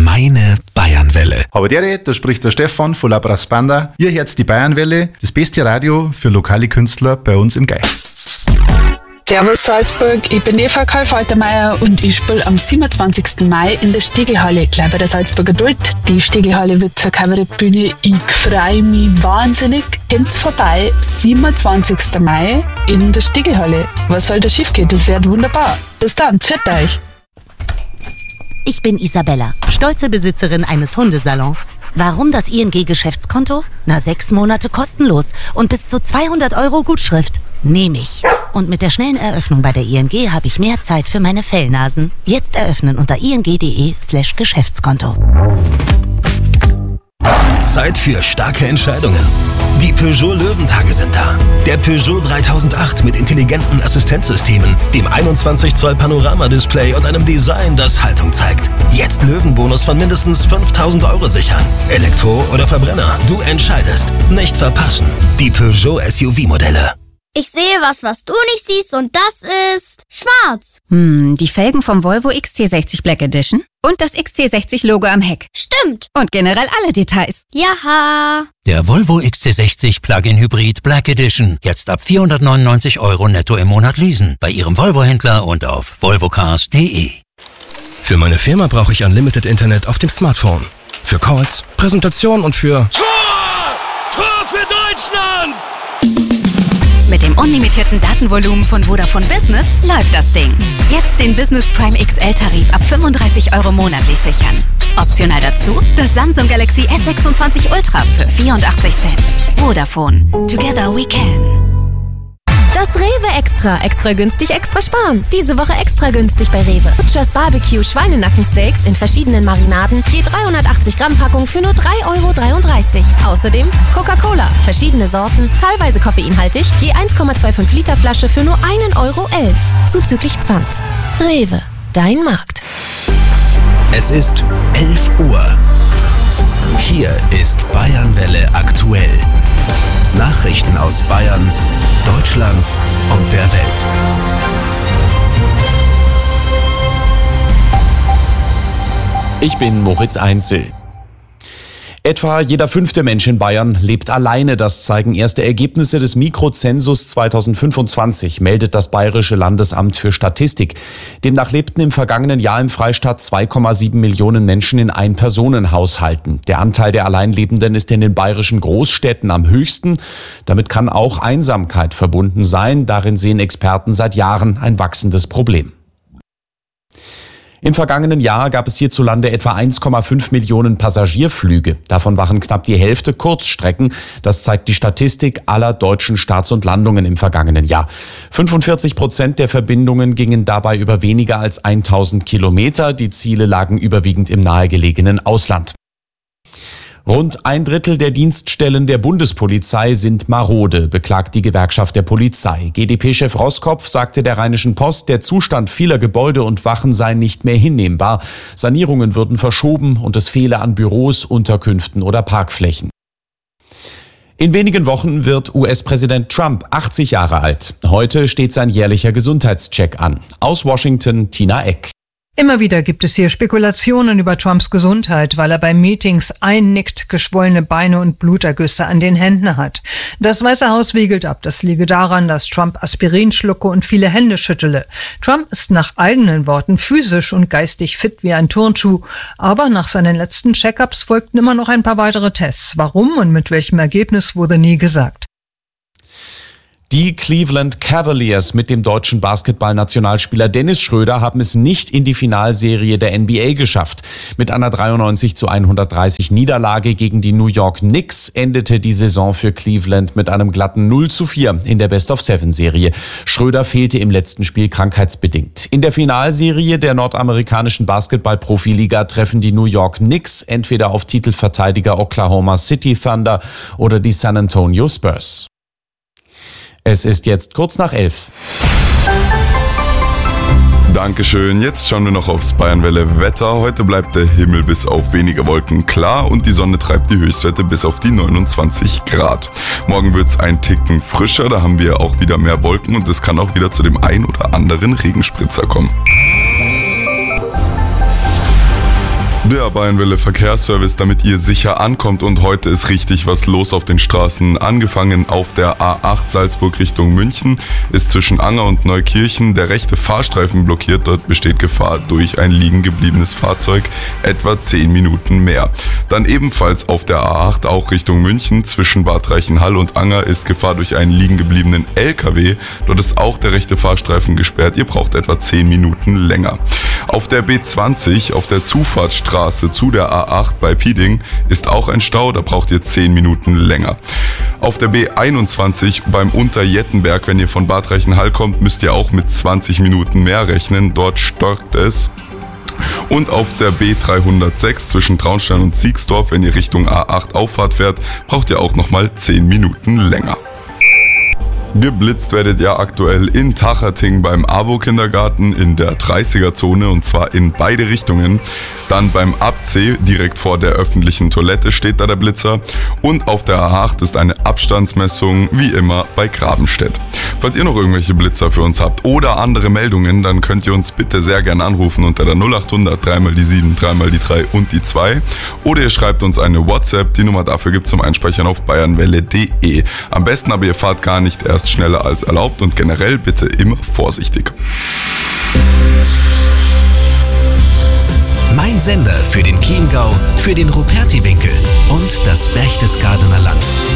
Meine Bayernwelle. Aber da spricht der Stefan von La Brassbanda. Ihr hört die Bayernwelle, das beste Radio für lokale Künstler bei uns im Gail. Servus Salzburg, ich bin Eva Karl-Faltermeier und ich spiele am 27. Mai in der Stegelhalle, gleich bei der Salzburger Duld. Die Stegelhalle wird zur Kabarettbühne. Ich freue mich wahnsinnig. Kommt's vorbei, 27. Mai in der Stegelhalle. Was soll da schief gehen? Das wird wunderbar. Bis dann, pfiat euch. Ich bin Isabella, stolze Besitzerin eines Hundesalons. Warum das ING-Geschäftskonto? 6 Monate kostenlos und bis zu 200 € Gutschrift. Nehme ich. Und mit der schnellen Eröffnung bei der ING habe ich mehr Zeit für meine Fellnasen. Jetzt eröffnen unter ing.de/Geschäftskonto. Zeit für starke Entscheidungen. Die Peugeot Löwentage sind da. Der Peugeot 3008 mit intelligenten Assistenzsystemen, dem 21 Zoll Panoramadisplay und einem Design, das Haltung zeigt. Jetzt Löwenbonus von mindestens 5.000 € sichern. Elektro oder Verbrenner, du entscheidest. Nicht verpassen. Die Peugeot SUV-Modelle. Ich sehe was du nicht siehst und das ist schwarz. Die Felgen vom Volvo XC60 Black Edition und das XC60-Logo am Heck. Stimmt. Und generell alle Details. Jaha. Der Volvo XC60 Plug-in Hybrid Black Edition. Jetzt ab 499 € netto im Monat leasen. Bei Ihrem Volvo-Händler und auf volvocars.de. Für meine Firma brauche ich Unlimited Internet auf dem Smartphone. Für Calls, Präsentationen und für... Tor für Deutschland! Mit dem unlimitierten Datenvolumen von Vodafone Business läuft das Ding. Jetzt den Business Prime XL-Tarif ab 35 € monatlich sichern. Optional dazu das Samsung Galaxy S26 Ultra für 84 Cent. Vodafone. Together we can. Das Rewe Extra. Extra günstig, extra sparen. Diese Woche extra günstig bei Rewe. Butchers Barbecue Schweinenackensteaks in verschiedenen Marinaden. Je 380 Gramm Packung für nur 3,33 €. Außerdem Coca-Cola. Verschiedene Sorten, teilweise koffeinhaltig. Je 1,25 Liter Flasche für nur 1,11 €. Zuzüglich Pfand. Rewe. Dein Markt. Es ist 11 Uhr. Hier ist Bayernwelle aktuell. Nachrichten aus Bayern, Deutschland und der Welt. Ich bin Moritz Einzel. Etwa jeder 5. Mensch in Bayern lebt alleine. Das zeigen erste Ergebnisse des Mikrozensus 2025, meldet das Bayerische Landesamt für Statistik. Demnach lebten im vergangenen Jahr im Freistaat 2,7 Millionen Menschen in Ein-Personen-Haushalten. Der Anteil der Alleinlebenden ist in den bayerischen Großstädten am höchsten. Damit kann auch Einsamkeit verbunden sein. Darin sehen Experten seit Jahren ein wachsendes Problem. Im vergangenen Jahr gab es hierzulande etwa 1,5 Millionen Passagierflüge. Davon waren knapp die Hälfte Kurzstrecken. Das zeigt die Statistik aller deutschen Starts und Landungen im vergangenen Jahr. 45% der Verbindungen gingen dabei über weniger als 1000 Kilometer. Die Ziele lagen überwiegend im nahegelegenen Ausland. Rund 1/3 der Dienststellen der Bundespolizei sind marode, beklagt die Gewerkschaft der Polizei. GdP-Chef Roskopf sagte der Rheinischen Post, der Zustand vieler Gebäude und Wachen sei nicht mehr hinnehmbar. Sanierungen würden verschoben und es fehle an Büros, Unterkünften oder Parkflächen. In wenigen Wochen wird US-Präsident Trump 80 Jahre alt. Heute steht sein jährlicher Gesundheitscheck an. Aus Washington, Tina Eck. Immer wieder gibt es hier Spekulationen über Trumps Gesundheit, weil er bei Meetings einnickt, geschwollene Beine und Blutergüsse an den Händen hat. Das Weiße Haus wiegelt ab, das liege daran, dass Trump Aspirin schlucke und viele Hände schüttele. Trump ist nach eigenen Worten physisch und geistig fit wie ein Turnschuh, aber nach seinen letzten Check-ups folgten immer noch ein paar weitere Tests. Warum und mit welchem Ergebnis wurde nie gesagt. Die Cleveland Cavaliers mit dem deutschen Basketball-Nationalspieler Dennis Schröder haben es nicht in die Finalserie der NBA geschafft. Mit einer 93:130 Niederlage gegen die New York Knicks endete die Saison für Cleveland mit einem glatten 0:4 in der Best-of-7-Serie. Schröder fehlte im letzten Spiel krankheitsbedingt. In der Finalserie der nordamerikanischen Basketball-Profiliga treffen die New York Knicks entweder auf Titelverteidiger Oklahoma City Thunder oder die San Antonio Spurs. Es ist jetzt kurz nach 11. Dankeschön. Jetzt schauen wir noch aufs Bayernwelle Wetter. Heute bleibt der Himmel bis auf wenige Wolken klar und die Sonne treibt die Höchstwerte bis auf die 29 Grad. Morgen wird's ein Ticken frischer, da haben wir auch wieder mehr Wolken und es kann auch wieder zu dem ein oder anderen Regenspritzer kommen. Der Bayernwelle Verkehrsservice, damit ihr sicher ankommt, und heute ist richtig was los auf den Straßen. Angefangen auf der A8 Salzburg Richtung München ist zwischen Anger und Neukirchen der rechte Fahrstreifen blockiert. Dort besteht Gefahr durch ein liegen gebliebenes Fahrzeug, etwa 10 Minuten mehr. Dann ebenfalls auf der A8 auch Richtung München zwischen Bad Reichenhall und Anger ist Gefahr durch einen liegen gebliebenen LKW. Dort ist auch der rechte Fahrstreifen gesperrt. Ihr braucht etwa 10 Minuten länger. Auf der B20 auf der Zufahrtsstraße zu der A8 bei Pieding ist auch ein Stau, da braucht ihr 10 Minuten länger. Auf der B21 beim Unterjettenberg, wenn ihr von Bad Reichenhall kommt, müsst ihr auch mit 20 Minuten mehr rechnen, dort stockt es. Und auf der B306 zwischen Traunstein und Siegsdorf, wenn ihr Richtung A8 Auffahrt fährt, braucht ihr auch nochmal 10 Minuten länger. Geblitzt werdet ihr aktuell in Tachating beim AWO-Kindergarten in der 30er-Zone, und zwar in beide Richtungen. Dann beim ABC, direkt vor der öffentlichen Toilette, steht da der Blitzer. Und auf der A8 ist eine Abstandsmessung, wie immer, bei Grabenstedt. Falls ihr noch irgendwelche Blitzer für uns habt oder andere Meldungen, dann könnt ihr uns bitte sehr gerne anrufen unter der 0800 3 die 7, 3 die 3 und die 2. Oder ihr schreibt uns eine WhatsApp, die Nummer dafür gibt's zum Einspeichern auf bayernwelle.de. Am besten aber ihr fahrt gar nicht erst schneller als erlaubt und generell bitte immer vorsichtig. Mein Sender für den Chiemgau, für den Rupertiwinkel und das Berchtesgadener Land.